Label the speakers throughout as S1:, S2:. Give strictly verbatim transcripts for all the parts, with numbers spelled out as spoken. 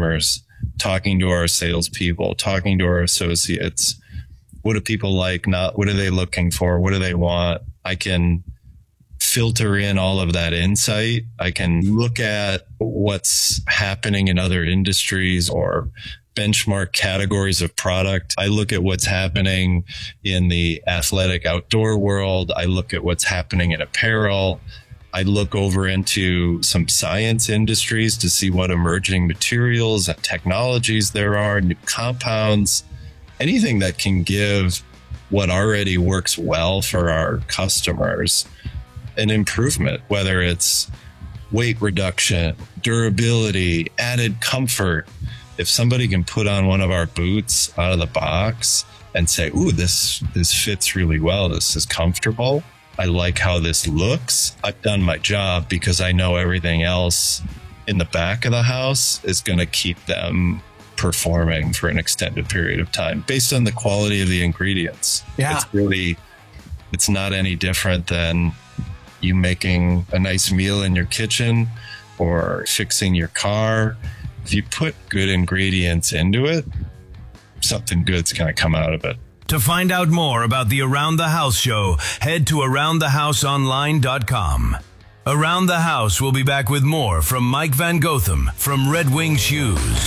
S1: customers, talking to our salespeople, talking to our associates. What do people like? Not what are they looking for? What do they want? I can filter in all of that insight. I can look at what's happening in other industries or benchmark categories of product. I look at what's happening in the athletic outdoor world. I look at what's happening in apparel. I look over into some science industries to see what emerging materials and technologies there are, new compounds, anything that can give what already works well for our customers an improvement, whether it's weight reduction, durability, added comfort. If somebody can put on one of our boots out of the box and say, ooh, this, this fits really well. This is comfortable. I like how this looks. I've done my job because I know everything else in the back of the house is going to keep them performing for an extended period of time based on the quality of the ingredients.
S2: Yeah.
S1: It's really, it's not any different than you making a nice meal in your kitchen or fixing your car. If you put good ingredients into it, something good's going to come out of it.
S3: To find out more about the Around the House show, head to around the house online dot com. Around the House will be back with more from Mike Van Gotham from Red Wing Shoes.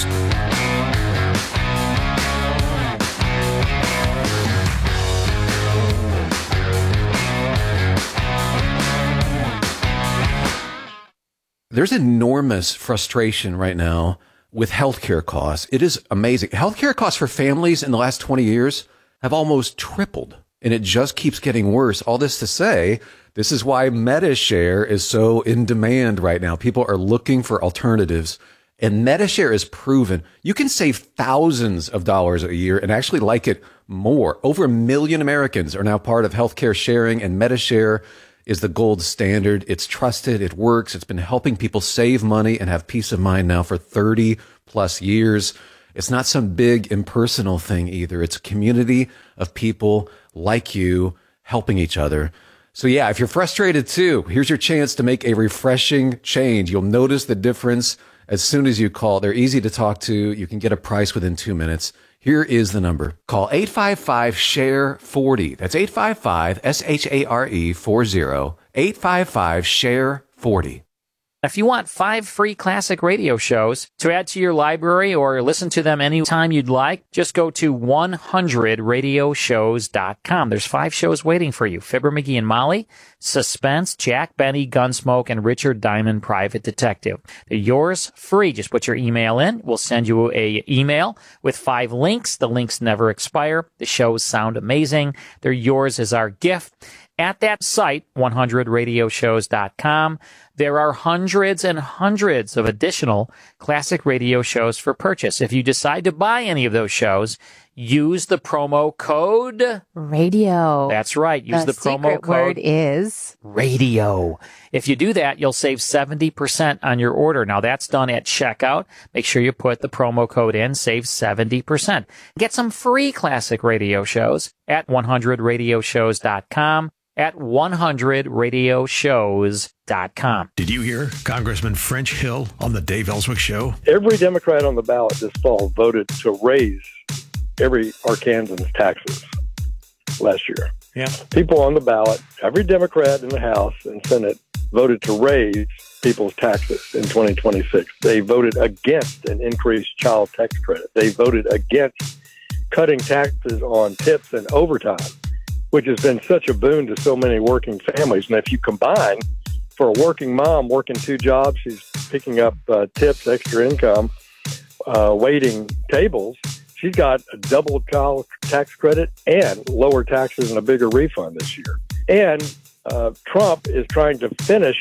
S2: There's enormous frustration right now with healthcare costs. It is amazing. Healthcare costs for families in the last twenty years have almost tripled, and it just keeps getting worse. All this to say, this is why MediShare is so in demand right now. People are looking for alternatives, and MediShare is proven. You can save thousands of dollars a year and actually like it more. Over a million Americans are now part of healthcare sharing, and MediShare is the gold standard. It's trusted. It works. It's been helping people save money and have peace of mind now for thirty plus years. It's not some big impersonal thing either. It's a community of people like you helping each other. So yeah, if you're frustrated too, here's your chance to make a refreshing change. You'll notice the difference as soon as you call. They're easy to talk to. You can get a price within two minutes. Here is the number. Call eight five five, S H A R E, forty. That's eight five five, S H A R E, forty. eight five five, S H A R E, forty.
S4: If you want five free classic radio shows to add to your library or listen to them anytime you'd like, just go to one hundred radio shows dot com. There's five shows waiting for you. Fibber McGee and Molly, Suspense, Jack Benny, Gunsmoke, and Richard Diamond, Private Detective. They're yours free. Just put your email in. We'll send you a email with five links. The links never expire. The shows sound amazing. They're yours as our gift. At that site, one hundred radio shows dot com, there are hundreds and hundreds of additional classic radio shows for purchase. If you decide to buy any of those shows, use the promo code
S5: radio.
S4: That's right. Use the,
S5: the
S4: promo
S5: secret
S4: code
S5: word is
S4: radio. If you do that, you'll save seventy percent on your order. Now that's done at checkout. Make sure you put the promo code in, save seventy percent. Get some free classic radio shows at one hundred radio shows dot com. At one hundred radio shows dot com.
S3: Did you hear Congressman French Hill on the Dave Ellswick Show?
S6: Every Democrat on the ballot this fall voted to raise every Arkansan's taxes last year.
S4: Yeah.
S6: People on the ballot, every Democrat in the House and Senate voted to raise people's taxes in twenty twenty-six. They voted against an increased child tax credit. They voted against cutting taxes on tips and overtime, which has been such a boon to so many working families. And if you combine, for a working mom working two jobs, she's picking up uh, tips, extra income, uh, waiting tables, she's got a double child tax credit and lower taxes and a bigger refund this year. And uh, Trump is trying to finish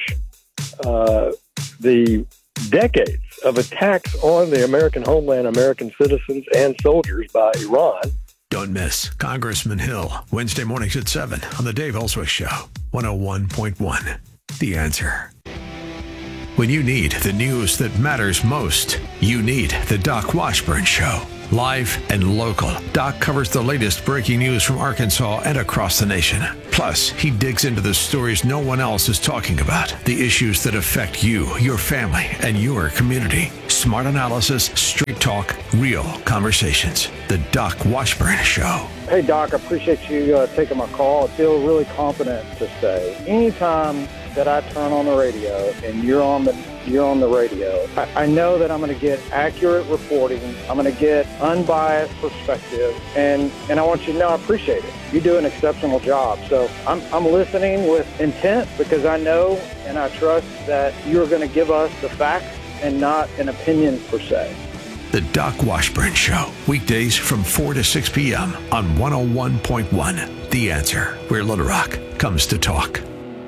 S6: uh, the decades of attacks on the American homeland, American citizens, and soldiers by Iran.
S3: Don't miss Congressman Hill, Wednesday mornings at seven on the Dave Ellswick Show, one oh one point one. The Answer. When you need the news that matters most, you need the Doc Washburn Show.
S7: Live and local, Doc covers the latest breaking news from Arkansas and across the nation. Plus, he digs into the stories no one else is talking about, the issues that affect you, your family, and your community. Smart analysis, straight talk, real conversations. The Doc Washburn Show.
S8: Hey, Doc, I appreciate you uh, taking my call. I feel really confident to say anytime that I turn on the radio and you're on the you're on the radio, I, I know that I'm going to get accurate reporting. I'm going to get unbiased perspective, and, and I want you to know I appreciate it. You do an exceptional job. So I'm, I'm listening with intent because I know and I trust that you're going to give us the facts and not an opinion per se.
S7: The Doc Washburn Show, weekdays from four to six p.m. on one oh one point one. The Answer, where Little Rock comes to talk.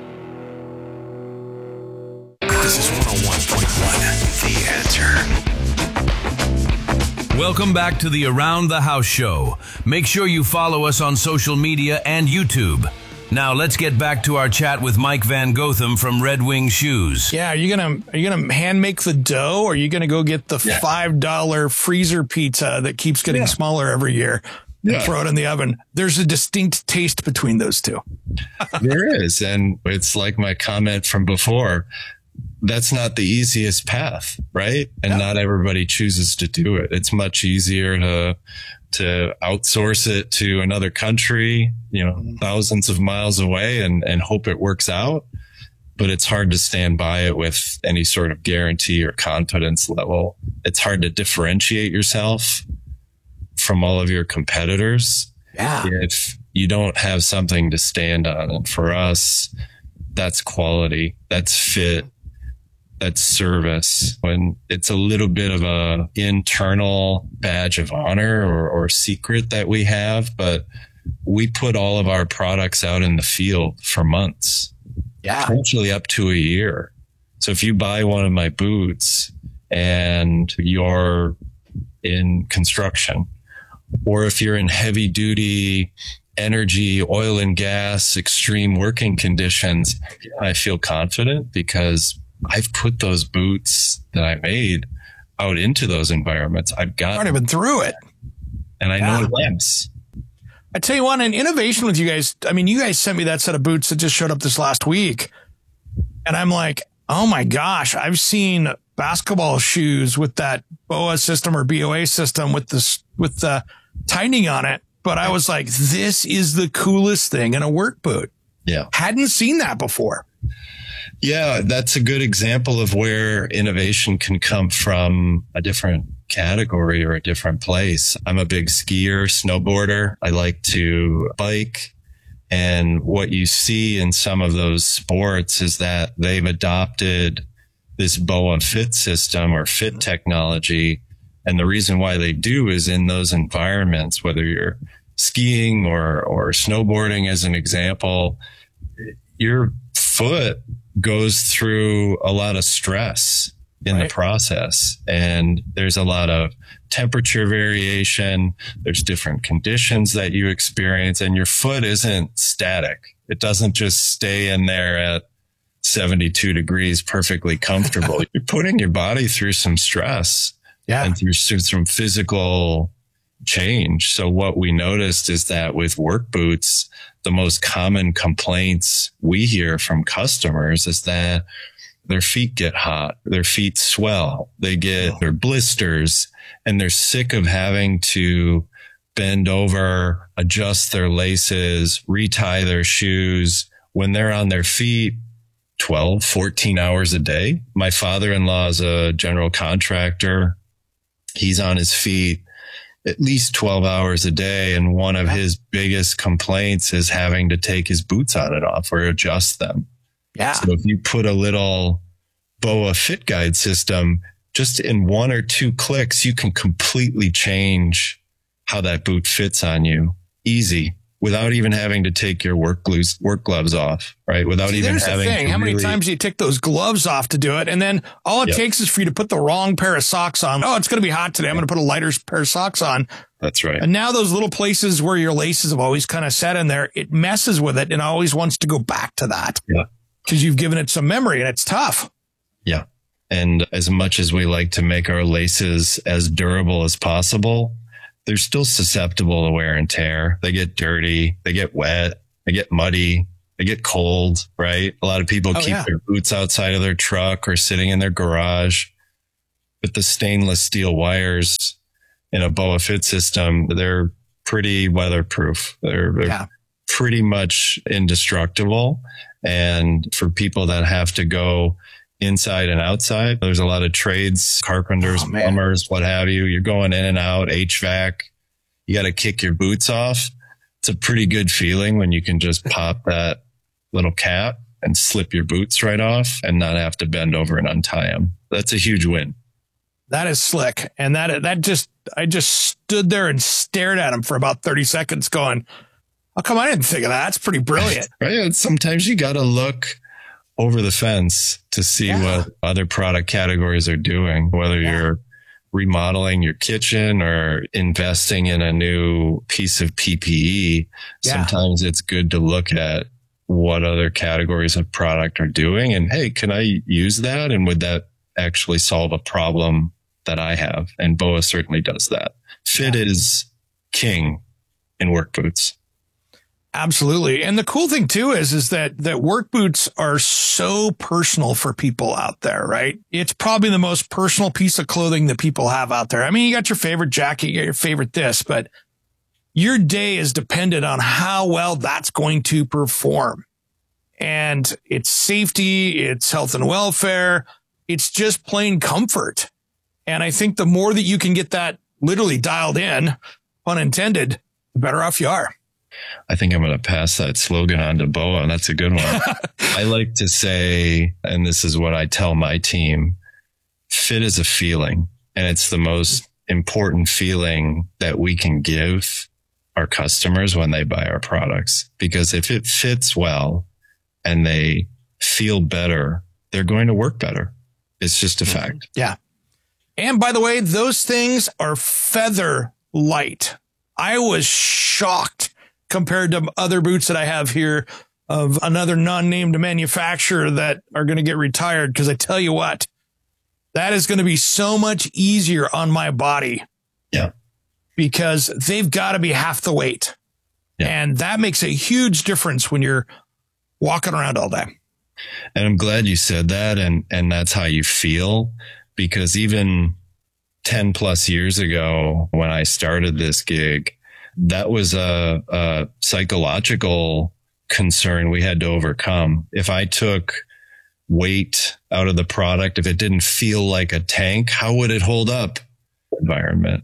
S7: This is one oh one point one, The Answer.
S3: Welcome back to the Around the House Show. Make sure you follow us on social media and YouTube. Now let's get back to our chat with Mike Van Gotham from Red Wing Shoes.
S9: Yeah, are you gonna are you gonna hand make the dough, or are you gonna go get the
S1: Yeah.
S9: five dollar freezer pizza that keeps getting
S1: Yeah.
S9: smaller every year and
S1: Yeah.
S9: throw it in the oven? There's a distinct taste between those two.
S1: There is. And it's like my comment from before. That's not the easiest path, right? And
S9: Yeah.
S1: not everybody chooses to do it. It's much easier to, to outsource it to another country, you know, thousands of miles away and, and hope it works out. But it's hard to stand by it with any sort of guarantee or confidence level. It's hard to differentiate yourself from all of your competitors.
S9: Yeah.
S1: If you don't have something to stand on. And for us, that's quality, that's fit, that's service. When it's a little bit of a internal badge of honor or, or secret that we have, but we put all of our products out in the field for months,
S2: Yeah.
S1: potentially up to a year. So if you buy one of my boots and you're in construction, or if you're in heavy duty energy, oil and gas, extreme working conditions, I feel confident because I've put those boots that I made out into those environments. I've
S9: I've
S1: got,
S9: already been through it.
S1: and I
S9: Yeah.
S1: know it lasts.
S9: I tell you what, an innovation with you guys. I mean, you guys sent me that set of boots that just showed up this last week. And I'm like, oh my gosh, I've seen basketball shoes with that B O A system or B O A system with this, with the tightening on it. But I was like, this is the coolest thing in a work boot.
S1: Yeah.
S9: Hadn't seen that before.
S1: Yeah. That's a good example of where innovation can come from a different category or a different place. I'm a big skier, snowboarder. I like to bike. And what you see in some of those sports is that they've adopted this B O A fit system or fit technology. And the reason why they do is in those environments, whether you're skiing or, or snowboarding as an example, your foot goes through a lot of stress in
S9: Right.
S1: the process. And there's a lot of temperature variation. There's different conditions that you experience, and your foot isn't static. It doesn't just stay in there at seventy-two degrees, perfectly comfortable. You're putting your body through some stress
S9: Yeah.
S1: and through some physical change. So what we noticed is that with work boots, the most common complaints we hear from customers is that their feet get hot, their feet swell, they get their blisters, and they're sick of having to bend over, adjust their laces, retie their shoes when they're on their feet twelve, fourteen hours a day. My father-in-law is a general contractor. He's on his feet at least twelve hours a day. And one of his biggest complaints is having to take his boots on and off or adjust them.
S9: Yeah.
S1: So if you put a little B O A Fit Guide system, just in one or two clicks, you can completely change how that boot fits on you. Easy. Without even having to take your work gloves, work gloves off, right? Without
S9: See,
S1: even
S9: there's the
S1: having
S9: thing.
S1: to
S9: How many
S1: really-
S9: times do you take those gloves off to do it? And then all it
S1: Yep.
S9: takes is for you to put the wrong pair of socks on. Oh, it's going to be hot today. I'm going to put a lighter pair of socks on.
S1: That's right.
S9: And now those little places where your laces have always kind of set in there, it messes with it and always wants to go back to that.
S1: Yeah.
S9: Because you've given it some memory and it's tough.
S1: Yeah. And as much as we like to make our laces as durable as possible, they're still susceptible to wear and tear. They get dirty, they get wet, they get muddy, they get cold, right? A lot of people
S9: oh,
S1: keep
S9: yeah.
S1: their boots outside of their truck or sitting in their garage. But the stainless steel wires in a BOA Fit system, they're pretty weatherproof. They're, they're
S9: yeah.
S1: pretty much indestructible. And for people that have to go inside and outside, there's a lot of trades, carpenters,
S9: oh,
S1: plumbers, what have you. You're going in and out, H V A C. You got to kick your boots off. It's a pretty good feeling when you can just pop that little cap and slip your boots right off and not have to bend over and untie them. That's a huge win.
S9: That is slick. And that, that just, I just stood there and stared at him for about thirty seconds going, how come I didn't think of that? That's pretty brilliant.
S1: Right. Sometimes you got to look over the fence to see yeah. what other product categories are doing, whether yeah. you're remodeling your kitchen or investing in a new piece of P P E. Yeah. Sometimes it's good to look at what other categories of product are doing. And hey, can I use that? And would that actually solve a problem that I have? And BOA certainly does that. Fit yeah. is king in work boots.
S9: Absolutely. And the cool thing too is, is that, that work boots are so personal for people out there, right? It's probably the most personal piece of clothing that people have out there. I mean, you got your favorite jacket, you got your favorite this, but your day is dependent on how well that's going to perform. And it's safety, it's health and welfare. It's just plain comfort. And I think the more that you can get that literally dialed in, pun intended, the better off you are.
S1: I think I'm going to pass that slogan on to BOA. And that's a good one. I like to say, and this is what I tell my team, fit is a feeling. And it's the most important feeling that we can give our customers when they buy our products. Because if it fits well and they feel better, they're going to work better. It's just a fact.
S9: Yeah. And by the way, those things are feather light. I was shocked compared to other boots that I have here of another non-named manufacturer that are going to get retired. Because I tell you what, that is going to be so much easier on my body.
S1: Yeah.
S9: Because they've got to be half the weight. Yeah. And that makes a huge difference when you're walking around all day.
S1: And I'm glad you said that. And, and that's how you feel, because even ten plus years ago, when I started this gig, that was a, a psychological concern we had to overcome. If I took weight out of the product, if it didn't feel like a tank, how would it hold up environment?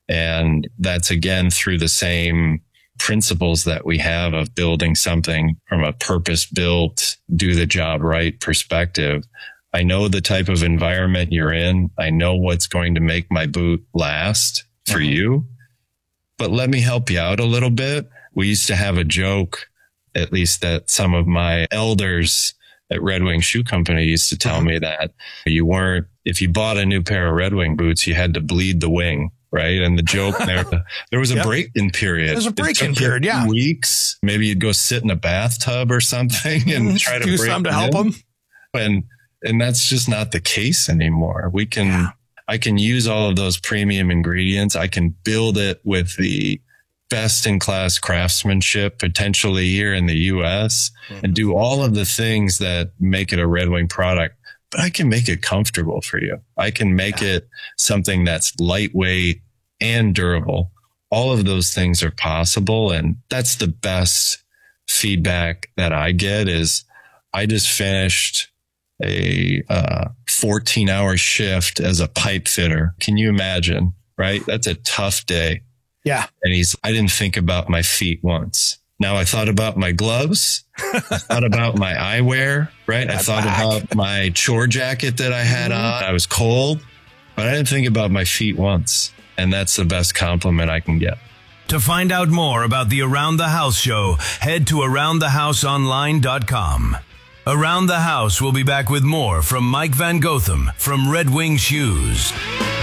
S1: And that's again through the same principles that we have of building something from a purpose built, do the job right perspective. I know the type of environment you're in. I know what's going to make my boot last for mm-hmm. you. But let me help you out a little bit. We used to have a joke, at least that some of my elders at Red Wing Shoe Company used to tell me that you weren't, if you bought a new pair of Red Wing boots, you had to bleed the wing, right? And the joke there, there was a yep. break-in period.
S9: There's a break-in period, yeah.
S1: Weeks. Maybe you'd go sit in a bathtub or something and try to
S9: do
S1: break
S9: something to help them.
S1: And, and that's just not the case anymore. We can... Yeah. I can use all of those premium ingredients. I can build it with the best in class craftsmanship, potentially here in the U S, mm-hmm. and do all of the things that make it a Red Wing product, but I can make it comfortable for you. I can make yeah. it something that's lightweight and durable. All of those things are possible. And that's the best feedback that I get is I just finished a uh, fourteen hour shift as a pipe fitter. Can you imagine? Right? That's a tough day.
S9: Yeah.
S1: And he's, I didn't think about my feet once. Now I thought about my gloves. I thought about my eyewear, right? I thought back. about my chore jacket that I had mm-hmm. on. I was cold, but I didn't think about my feet once. And that's the best compliment I can get.
S3: To find out more about the Around the House show, head to around the house online dot com. Around the House will be back with more from Mike Van Gotham from Red Wing Shoes.